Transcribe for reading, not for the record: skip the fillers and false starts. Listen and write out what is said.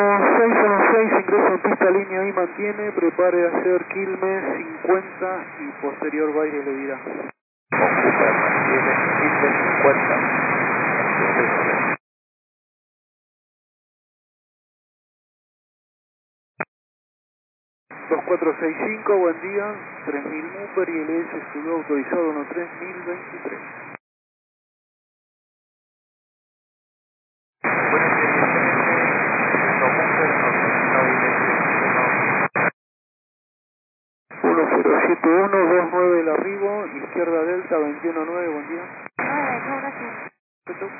616, ingreso en pista, línea y mantiene, prepare a hacer Quilmes 50 y posterior baile le dirá. Cooper mantiene Quilmes 50. 2465, buen día, 3000 Mooper y LS estuvo autorizado 13023. Buenos días, 1071, 29 el arribo, izquierda delta 219, buen día. No, gracias.